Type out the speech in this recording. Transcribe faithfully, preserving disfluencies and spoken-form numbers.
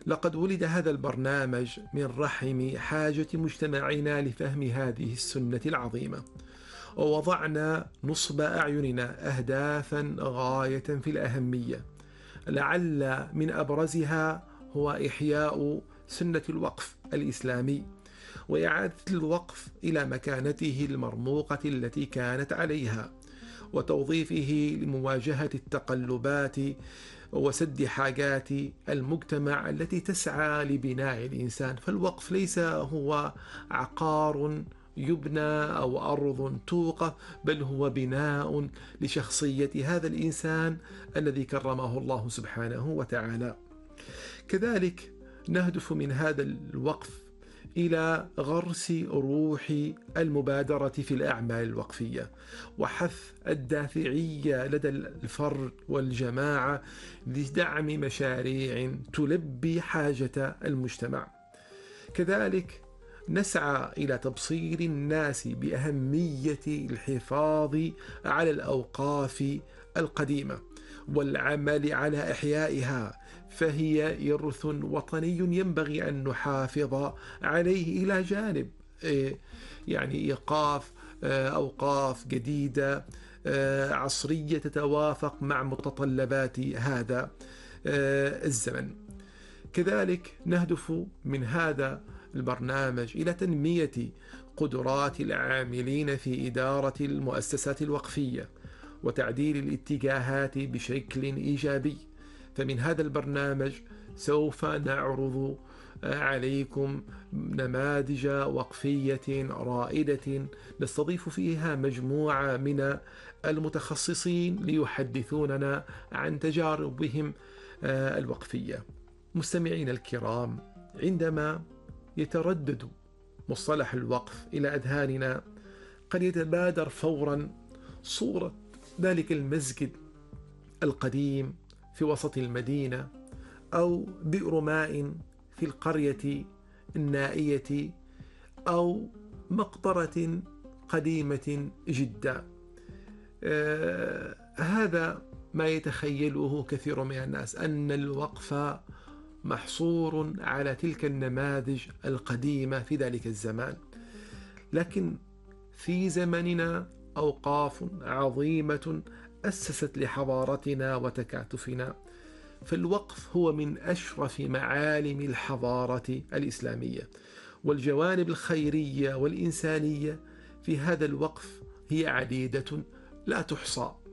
لقد ولد هذا البرنامج من رحم حاجة مجتمعنا لفهم هذه السنة العظيمة، ووضعنا نصب أعيننا أهدافا غاية في الأهمية، لعل من أبرزها هو إحياء سنة الوقف الإسلامي، وإعادة الوقف إلى مكانته المرموقة التي كانت عليها، وتوظيفه لمواجهة التقلبات وسد حاجات المجتمع التي تسعى لبناء الإنسان. فالوقف ليس هو عقار يبنى أو أرض توقف، بل هو بناء لشخصية هذا الإنسان الذي كرمه الله سبحانه وتعالى. كذلك نهدف من هذا الوقف إلى غرس روح المبادرة في الأعمال الوقفية، وحث الدافعية لدى الفرد والجماعة لدعم مشاريع تلبي حاجة المجتمع. كذلك نسعى إلى تبصير الناس بأهمية الحفاظ على الأوقاف القديمة والعمل على إحيائها، فهي إرث وطني ينبغي أن نحافظ عليه، إلى جانب يعني إيقاف أوقاف جديدة عصرية تتوافق مع متطلبات هذا الزمن. كذلك نهدف من هذا البرنامج إلى تنمية قدرات العاملين في إدارة المؤسسات الوقفية وتعديل الاتجاهات بشكل إيجابي. فمن هذا البرنامج سوف نعرض عليكم نماذج وقفية رائدة نستضيف فيها مجموعة من المتخصصين ليحدثوننا عن تجاربهم الوقفية. مستمعين الكرام، عندما يتردد مصطلح الوقف إلى أذهاننا قد يتبادر فورا صورة ذلك المسجد القديم في وسط المدينة، أو بئر ماء في القرية النائية، أو مقبرة قديمة جدا. آه هذا ما يتخيله كثير من الناس، أن الوقف محصور على تلك النماذج القديمة في ذلك الزمان. لكن في زمننا أوقاف عظيمة أسست لحضارتنا وتكاتفنا، فالوقف هو من أشرف معالم الحضارة الإسلامية، والجوانب الخيرية والإنسانية في هذا الوقف هي عديدة لا تحصى.